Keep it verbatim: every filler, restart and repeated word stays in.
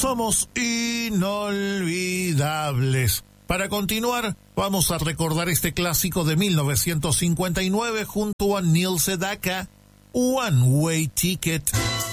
Somos inolvidables. Para continuar, vamos a recordar este clásico de mil novecientos cincuenta y nueve junto a Neil Sedaka, One Way Ticket.